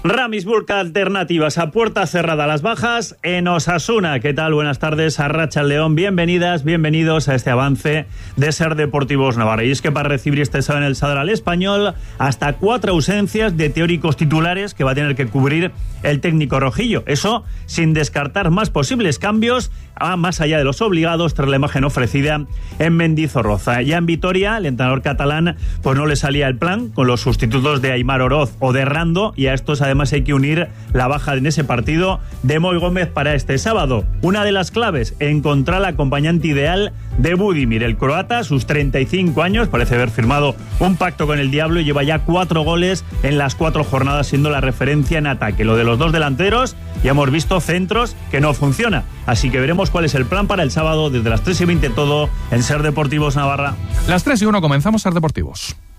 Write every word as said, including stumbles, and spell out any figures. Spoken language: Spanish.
Ramis Bulca Alternativas a puerta cerrada, las bajas en Osasuna. ¿Qué tal? Buenas tardes, Arracha León. Bienvenidas, bienvenidos a este avance de Ser Deportivos Navarra. Y es que para recibir este sábado en el Sadar al Español, hasta cuatro ausencias de teóricos titulares que va a tener que cubrir el técnico rojillo. Eso sin descartar más posibles cambios, más allá de los obligados, tras la imagen ofrecida en Mendizorroza. Ya en Vitoria, el entrenador catalán, pues no le salía el plan con los sustitutos de Aimar Oroz o de Rando, y a estos además hay que unir la baja en ese partido de Moy Gómez para este sábado. Una de las claves, encontrar la acompañante ideal de Budimir. El croata, a sus treinta y cinco años, parece haber firmado un pacto con el diablo y lleva ya cuatro goles en las cuatro jornadas, siendo la referencia en ataque. Lo de los dos delanteros, ya hemos visto centros que no funciona. Así que veremos cuál es el plan para el sábado desde las tres y veinte todo en Ser Deportivos Navarra. Las tres y uno comenzamos Ser Deportivos.